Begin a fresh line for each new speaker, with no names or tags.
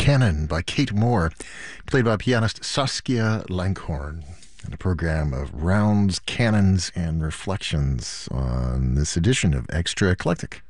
Canon by Kate Moore, played by pianist Saskia Langhorn, in a program of rounds, canons, and reflections on this edition of Extra Eclectic.